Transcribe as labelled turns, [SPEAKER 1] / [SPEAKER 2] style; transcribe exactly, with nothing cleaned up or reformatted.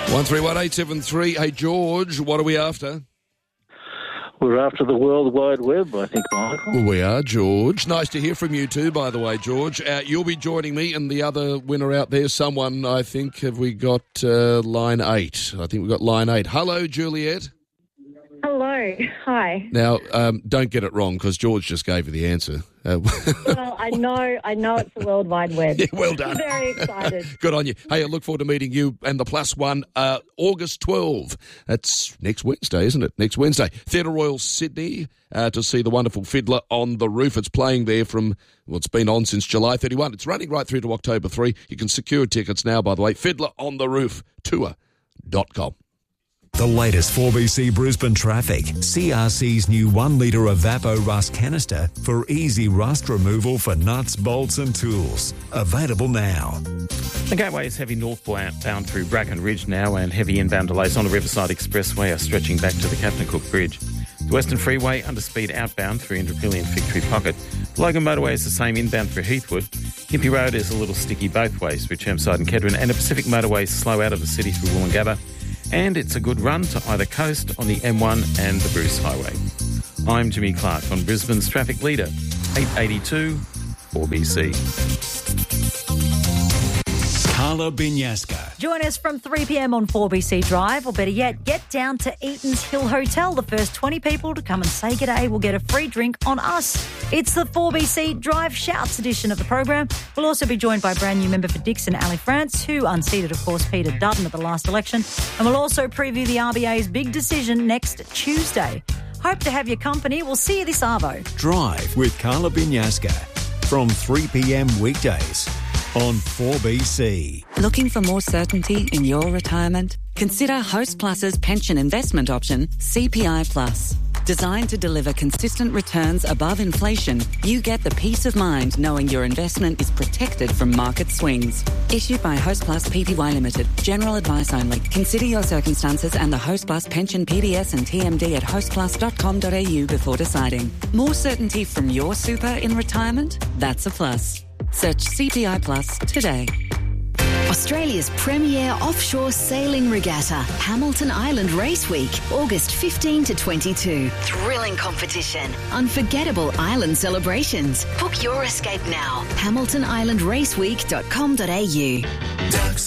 [SPEAKER 1] one three one eight seven three. Hey, George, what are we after?
[SPEAKER 2] We're after the World Wide Web, I think, Michael.
[SPEAKER 1] Well, we are, George. Nice to hear from you too, by the way, George. Uh, you'll be joining me and the other winner out there, someone, I think, have we got uh, line eight? I think we've got line eight. Hello, Juliet.
[SPEAKER 3] Hello. Hi.
[SPEAKER 1] Now, um, don't get it wrong, because George just gave you the answer. Uh,
[SPEAKER 3] well, I know I know it's the World Wide Web.
[SPEAKER 1] Yeah, well done.
[SPEAKER 3] I'm very excited.
[SPEAKER 1] Good on you. Hey, I look forward to meeting you and the plus one, uh, August twelfth. That's next Wednesday, isn't it? Next Wednesday. Theatre Royal Sydney uh, to see the wonderful Fiddler on the Roof. It's playing there from, well, it's been on since July thirty-first. It's running right through to October third. You can secure tickets now, by the way. Fiddler on the Roof tour dot com.
[SPEAKER 4] The latest four B C Brisbane traffic. C R C's new one litre Evappo Rust canister for easy rust removal for nuts, bolts and tools. Available now.
[SPEAKER 5] The Gateway is heavy northbound through Bracken Ridge now, and heavy inbound delays on the Riverside Expressway are stretching back to the Captain Cook Bridge. The Western Freeway under speed outbound through Indooroopilly and Fig Tree Pocket. The Logan Motorway is the same inbound through Heathwood. Gympie Road is a little sticky both ways through Chermside and Kedron, and the Pacific Motorway is slow out of the city through Woolloongabba. And it's a good run to either coast on the M one and the Bruce Highway. I'm Jimmy Clark on Brisbane's traffic leader, eight eighty-two four B C.
[SPEAKER 4] Carla Binyasca.
[SPEAKER 6] Join us from three p.m. on four B C Drive, or better yet, get down to Eaton's Hill Hotel. The first twenty people to come and say g'day will get a free drink on us. It's the four B C Drive Shouts edition of the program. We'll also be joined by brand new member for Dixon, Ali France, who unseated, of course, Peter Dutton at the last election. And we'll also preview the R B A's big decision next Tuesday. Hope to have your company. We'll see you this Arvo.
[SPEAKER 4] Drive with Carla Binyasca from three p.m. weekdays on four B C.
[SPEAKER 7] Looking for more certainty in your retirement? Consider Host Plus's pension investment option, C P I Plus. Designed to deliver consistent returns above inflation, you get the peace of mind knowing your investment is protected from market swings. Issued by Host Plus Pty Limited. General advice only. Consider your circumstances and the Host Plus pension P D S and T M D at host plus dot com dot a u before deciding. More certainty from your super in retirement? That's a plus. Search C P I Plus today.
[SPEAKER 8] Australia's premier offshore sailing regatta, Hamilton Island Race Week, August fifteenth to twenty-second. Thrilling competition, unforgettable island celebrations. Book your escape now. hamilton island race week dot com dot a u.